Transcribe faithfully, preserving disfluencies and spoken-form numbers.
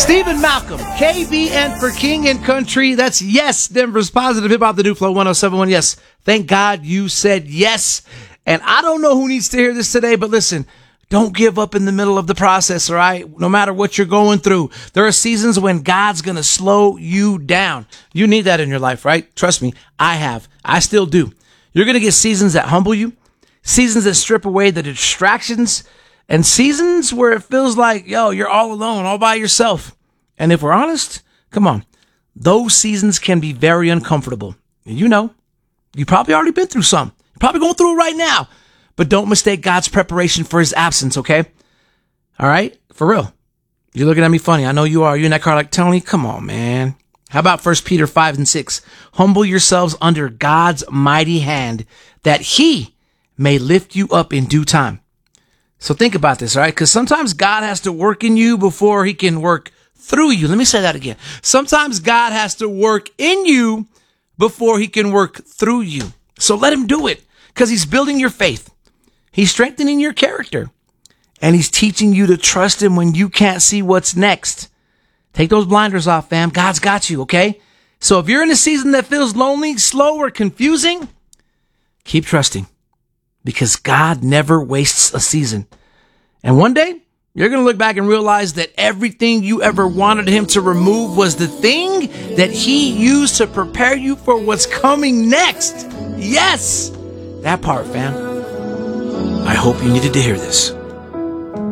Stephen Malcolm, K B N for King and Country. That's yes, Denver's positive hip hop, the new flow one oh seven point one. Yes, thank God you said yes. And I don't know who needs to hear this today, but listen, don't give up in the middle of the process, all right? No matter what you're going through, there are seasons when God's going to slow you down. You need that in your life, right? Trust me, I have. I still do. You're going to get seasons that humble you, seasons that strip away the distractions, and seasons where it feels like, yo, you're all alone, all by yourself. And if we're honest, come on, those seasons can be very uncomfortable. You know, you've probably already been through some. You're probably going through it right now. But don't mistake God's preparation for his absence, okay? All right? For real. You're looking at me funny. I know you are. You're in that car like, Tony, come on, man. How about First Peter five and six? Humble yourselves under God's mighty hand, that he may lift you up in due time. So think about this, all right? Because sometimes God has to work in you before he can work through you. Let me say that again. Sometimes God has to work in you before he can work through you. So let him do it, because he's building your faith. He's strengthening your character, and he's teaching you to trust him when you can't see what's next. Take those blinders off, fam. God's got you, okay? So if you're in a season that feels lonely, slow, or confusing, keep trusting, because God never wastes a season. And one day, you're going to look back and realize that everything you ever wanted him to remove was the thing that he used to prepare you for what's coming next. Yes, that part, fam. I hope you needed to hear this.